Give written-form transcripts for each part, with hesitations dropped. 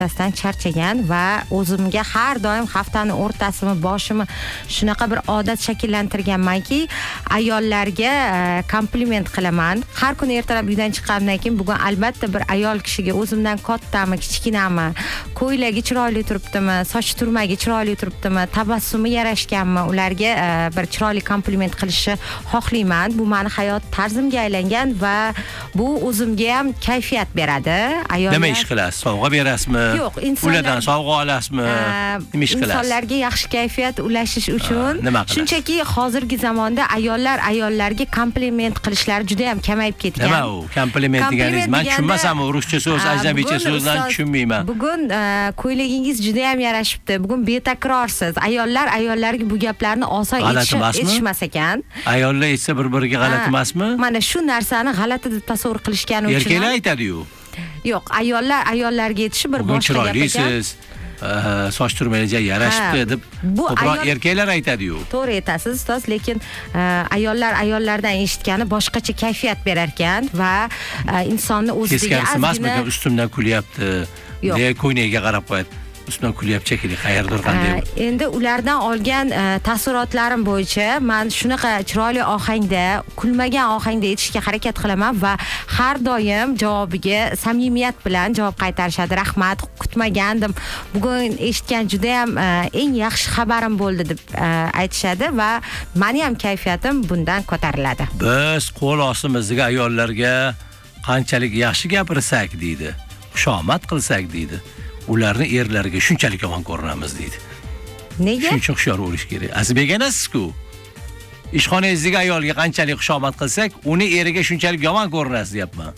charchagan va o'zimga har doim haftani o'rtasimi boshimi shunaqa bir odat shakllantirganmanki, ayollarga kompliment qilaman. Har kuni ertalab uydan chiqqandan keyin bugun albatta bir ayol kishiga o'zimdan kattami, kichkinami, ko'ylagi chiroyli turibdimi, soch turmagi chiroyli turibdimi, tabassumi yarashganmi, ularga bir chiroyli kompliment qilishni xohlayman. Bu meni hayot tarzimga aylangan va bu o'zimga ham kayfiyat beradi. Ayollar nima ish qilasiz? Sovg'a berasizmi? Yo'q, ulardan sovg'a olasizmi? Nima ish qilasiz? Insonlarga yaxshi kayfiyat ulashish uchun shunchaki hozirgi zamonda ayollarga kompliment qilishlari juda ham kamayib ketgan. Nima u? Kompliment deganingiz men tushunmasam, ruscha so'z, ajnabiycha so'zdan tushunmayman. Bugun ko'ylagingiz juda ham yarashibdi. Bugun betakrorsiz. Ayollarga bu gaplarni oson aytishmas ekan. Ayollar aytsa bir-biriga g'alati emasmi? Mana shu narsani g'alati deb tasavvur qilishgani uchun. Erkaklar aytadi-yu. Yo'q, ayollarga aytishi bir boshqa gap ekan. Chiroylisiz, soch turmangizga yarashibdi deb ko'proq erkaklar aytadi-yu. To'g'ri aytasiz, ustoz, lekin ayollardan eshitgani boshqacha kayfiyat berar ekan va insonni o'ziga ozgina ustimdan kulyapti. Deya ko'ynagiga qarab qo'yadi. Ustimdan kulyapti shekilli, qayerdir qanday. Endi ulardan olgan taassurotlarim bo'yicha men shunaqa chiroyli ohangda, kulmagan ohangda aytishga harakat qilaman va har doim javobiga samimiyat bilan javob qaytarishadi. Rahmat, kutmagandim. Bugun eshitgan juda ham eng yaxshi xabarim bo'ldi deb aytishadi va meni ham kayfiyatim bundan ko'tariladi. Biz qo'l ostimizga ayollarga qanchalik yaxshi gapirsak deydi, xushomad qilsak deydi, ularni erlariga shunchalik yomon ko'rinamiz deydi. Nega? Shuning uchun hushyor bo'lish kerak. Siz begonasiz-ku. Ishxonangizdagi ayolga qanchalik xushomad qilsak, uni eriga shunchalik yomon ko'rinasiz deyapman.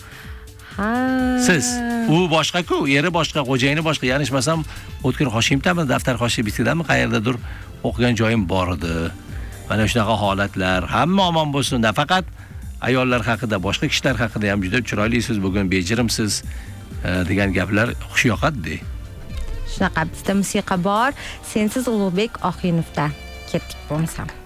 Siz u boshqa-ku, eri boshqa, xo'jayini boshqa. Yanishmasam, O'tkir Hoshimdami, Daftar Hoshimbitkidami qayerdadir o'qigan joyim bor edi. Mana shunaqa holatlar hamma omon bo'lsin. Nafaqat ayollar haqida, boshqa kishilar haqida ham juda chiroylisiz, bugun bejirimsiz degan gaplar xush yoqadi. Shunaqa bizda musiqa bor. Sensiz Ulug'bek Oxinovda ketdik bo'lmasam.